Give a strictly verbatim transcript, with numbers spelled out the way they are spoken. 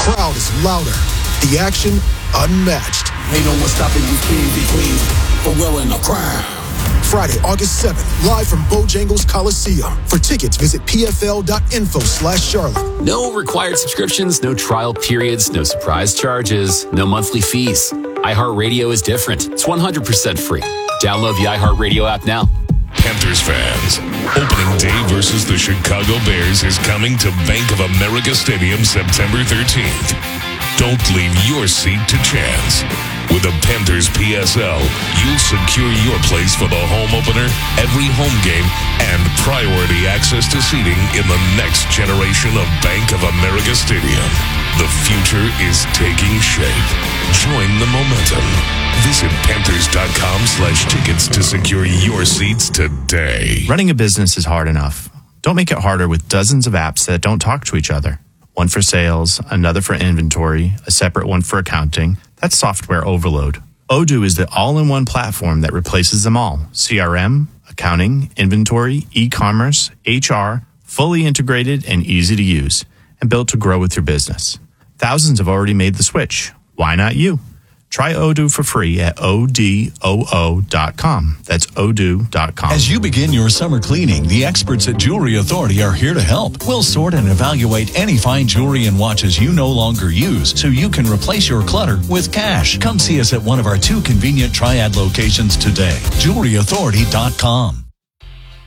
crowd is louder. The action unmatched. Ain't no one stopping you, King B. Queen, for wearing a crown. Friday, August seventh, live from Bojangles Coliseum. For tickets, visit pfl.info slash Charlotte. No required subscriptions, no trial periods, no surprise charges, no monthly fees. iHeartRadio is different. It's one hundred percent free. Download the iHeartRadio app now. Panthers fans, opening day versus the Chicago Bears is coming to Bank of America Stadium September thirteenth. Don't leave your seat to chance. With a Panthers P S L, you'll secure your place for the home opener, every home game, and priority access to seating in the next generation of Bank of America Stadium. The future is taking shape. Join the momentum. Visit Panthers.com slash tickets to secure your seats today. Running a business is hard enough. Don't make it harder with dozens of apps that don't talk to each other. One for sales, another for inventory, a separate one for accounting. That's software overload. Odoo is the all-in-one platform that replaces them all. C R M, accounting, inventory, e-commerce, H R, fully integrated and easy to use, and built to grow with your business. Thousands have already made the switch. Why not you? Try Odoo for free at O D O O dot com. That's odoo dot com. As you begin your summer cleaning, the experts at Jewelry Authority are here to help. We'll sort and evaluate any fine jewelry and watches you no longer use so you can replace your clutter with cash. Come see us at one of our two convenient Triad locations today. jewelry authority dot com.